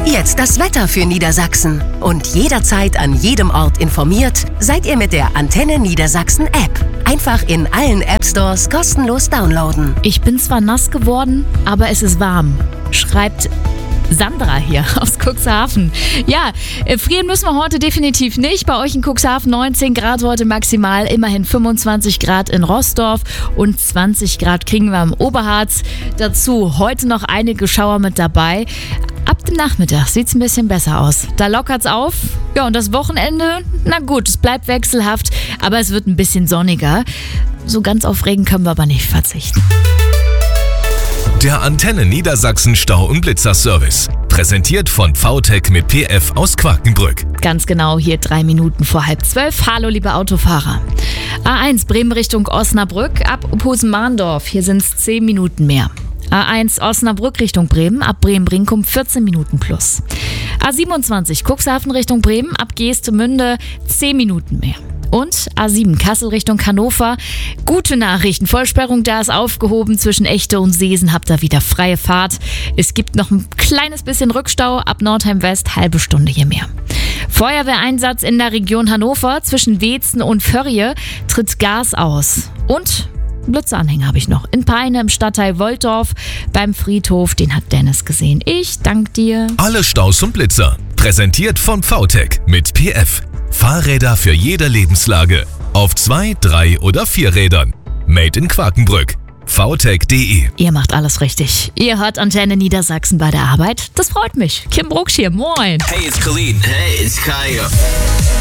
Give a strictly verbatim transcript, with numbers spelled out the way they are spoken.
Jetzt das Wetter für Niedersachsen. Und jederzeit an jedem Ort informiert seid ihr mit der Antenne Niedersachsen App. Einfach in allen App Stores kostenlos downloaden. Ich bin zwar nass geworden, aber es ist warm, schreibt Sandra hier aus Cuxhaven. Ja, frieren müssen wir heute definitiv nicht. Bei euch in Cuxhaven neunzehn Grad heute maximal, immerhin fünfundzwanzig Grad in Roßdorf und zwanzig Grad kriegen wir im Oberharz. Dazu heute noch einige Schauer mit dabei. Ab dem Nachmittag sieht es ein bisschen besser aus. Da lockert's auf. Ja, und das Wochenende, na gut, es bleibt wechselhaft, aber es wird ein bisschen sonniger. So ganz auf Regen können wir aber nicht verzichten. Der Antenne Niedersachsen Stau- und Blitzerservice. Präsentiert von V T E C mit P F aus Quakenbrück. Ganz genau, hier drei Minuten vor halb zwölf. Hallo, liebe Autofahrer. A eins Bremen Richtung Osnabrück ab Uphusen-Mahndorf. Hier sind es zehn Minuten mehr. A eins Osnabrück Richtung Bremen, ab Bremen-Brinkum vierzehn Minuten plus. A siebenundzwanzig Cuxhaven Richtung Bremen, ab Geestemünde zehn Minuten mehr. Und A sieben Kassel Richtung Hannover. Gute Nachrichten, Vollsperrung da ist aufgehoben. Zwischen Echte und Seesen habt ihr wieder freie Fahrt. Es gibt noch ein kleines bisschen Rückstau, ab Nordheim West halbe Stunde hier mehr. Feuerwehreinsatz in der Region Hannover, zwischen Weetzen und Förrje tritt Gas aus. Und Blitzeanhänger habe ich noch. In Peine im Stadtteil Wolldorf beim Friedhof, den hat Dennis gesehen. Ich danke dir. Alle Staus und Blitzer. Präsentiert von V T E C mit P F. Fahrräder für jede Lebenslage. Auf zwei, drei oder vier Rädern. Made in Quakenbrück. v t e c punkt d e. Ihr macht alles richtig. Ihr hört Antenne Niedersachsen bei der Arbeit. Das freut mich. Kim Brucksch hier. Moin. Hey, it's Khalid. Hey, it's Kaya.